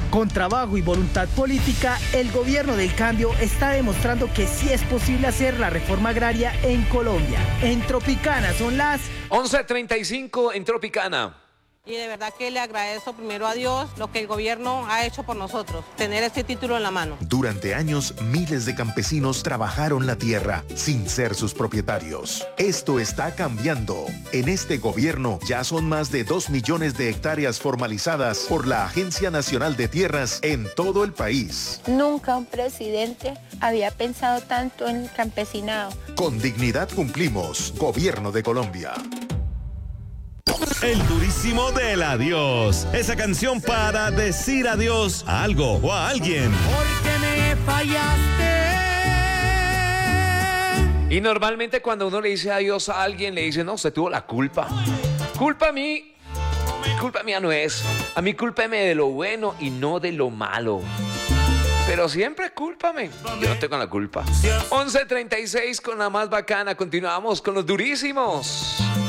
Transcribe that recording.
Con trabajo y voluntad política, el gobierno del cambio está demostrando que sí es posible hacer la reforma agraria en Colombia. En Tropicana son las 11:35 en Tropicana. Y de verdad que le agradezco primero a Dios lo que el gobierno ha hecho por nosotros, tener este título en la mano. Durante años, miles de campesinos trabajaron la tierra sin ser sus propietarios. Esto está cambiando. En este gobierno ya son más de 2 millones de hectáreas formalizadas por la Agencia Nacional de Tierras en todo el país. Nunca un presidente había pensado tanto en el campesinado. Con dignidad cumplimos. Gobierno de Colombia. El durísimo del adiós. Esa canción para decir adiós a algo o a alguien. Porque me fallaste. Y normalmente cuando uno le dice adiós a alguien, le dice, no, usted tuvo la culpa. Culpa mía no es. A mí cúlpeme de lo bueno y no de lo malo. Pero siempre cúlpame. Yo no tengo la culpa. 11:36 con la más bacana. Continuamos con los durísimos.